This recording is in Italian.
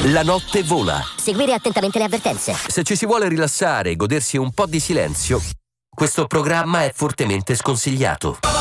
La notte vola. Seguire attentamente le avvertenze. Se ci si vuole rilassare e godersi un po' di silenzio, questo programma è fortemente sconsigliato.